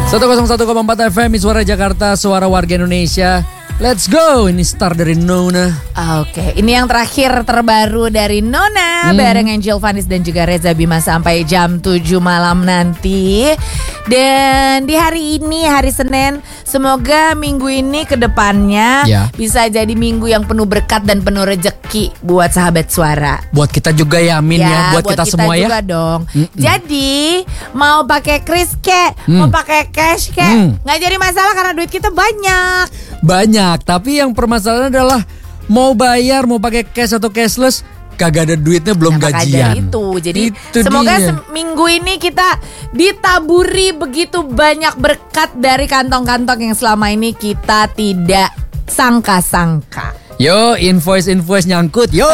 101,4 FM, Suara Jakarta, suara warga Indonesia. Let's go, ini Star dari Nona. Oke, ini yang terakhir terbaru dari Nona bareng Angel Vanis dan juga Reza Bima sampai jam 7 malam nanti. Dan di hari ini, hari Senin, semoga minggu ini ke depannya bisa jadi minggu yang penuh berkat dan penuh rejeki buat sahabat suara. Buat kita juga ya, amin ya. Buat kita semua juga ya. Dong. Jadi mau pakai kris kek, mau pakai cash kek, nggak jadi masalah karena duit kita banyak. Banyak, tapi yang permasalahan adalah mau bayar, mau pakai cash atau cashless, kagak ada duitnya, belum gajian. Jadi semoga minggu ini kita ditaburi begitu banyak berkat dari kantong-kantong yang selama ini kita tidak sangka-sangka. Yo, invoice nyangkut, yo.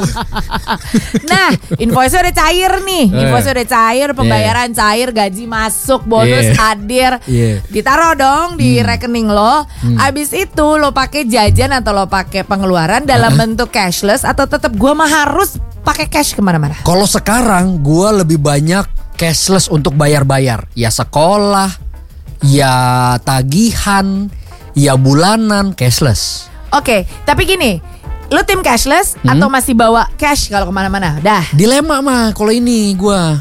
Nah, invoice udah cair nih. Invoice udah cair, pembayaran cair, gaji masuk, bonus hadir. Ditaruh dong di rekening lo. Abis itu lo pakai jajan atau lo pakai pengeluaran dalam bentuk cashless atau tetap gua mah harus pakai cash kemana-mana. Kalau sekarang gua lebih banyak cashless untuk bayar-bayar. Ya sekolah, ya tagihan, ya bulanan, cashless. Oke, tapi gini, lu tim cashless atau masih bawa cash kalau kemana-mana? Dah. Dilema mah kalau ini gua.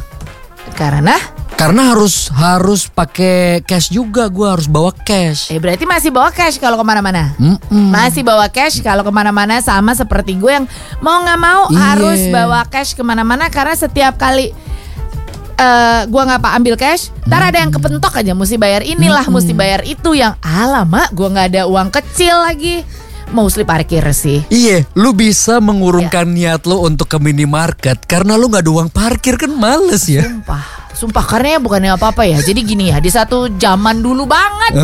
Karena harus pakai cash juga, gua harus bawa cash. Berarti masih bawa cash kalau kemana-mana? Masih bawa cash kalau kemana-mana, sama seperti gue yang mau nggak mau harus bawa cash kemana-mana karena setiap kali gua nggak ambil cash, ntar ada yang kepentok aja, mesti bayar inilah, mesti bayar itu, yang alamak gua nggak ada uang kecil lagi. Mau parkir sih. Iya, lu bisa mengurungkan niat lu untuk ke minimarket karena lu nggak ada uang parkir, kan males ya. Sumpah karena ya bukannya apa-apa ya. Jadi gini ya, di satu zaman dulu banget.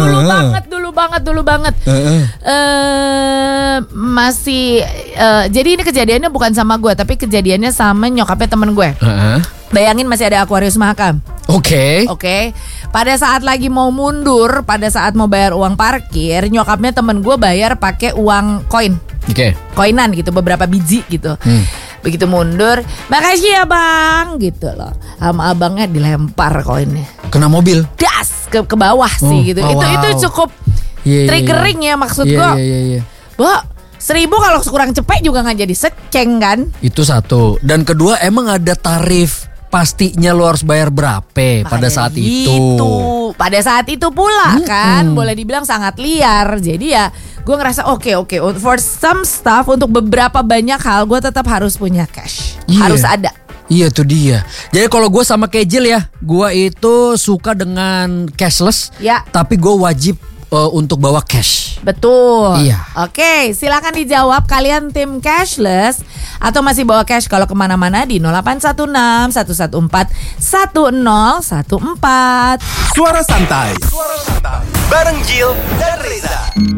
Jadi ini kejadiannya bukan sama gue, tapi kejadiannya sama nyokapnya temen gue. Bayangin masih ada Aquarius Mahakam. Oke. Pada saat lagi mau mundur, pada saat mau bayar uang parkir, nyokapnya temen gue bayar pakai uang koin. Koinan gitu, beberapa biji gitu. Begitu mundur, makasih ya bang, gitu loh. Sama abangnya dilempar koinnya. Kena mobil. Das ke bawah sih gitu. Itu cukup triggering ya maksud gue. Bo, 1.000 kalau kurang cepet juga nggak jadi seceng kan? Itu satu. Dan kedua, emang ada tarif pastinya lo harus bayar berapa pada saat itu. Pada saat itu pula kan boleh dibilang sangat liar. Jadi ya gue ngerasa oke. For some stuff, untuk beberapa banyak hal gue tetap harus punya cash. Harus ada. Iya tuh dia. Jadi kalau gue sama Kejil ya, gue itu suka dengan cashless. Tapi gue wajib untuk bawa cash. Betul. Iya. Oke, silakan dijawab, kalian tim cashless atau masih bawa cash kalau kemana-mana di 0816 114 1014. Suara santai bareng Jill dan Reza.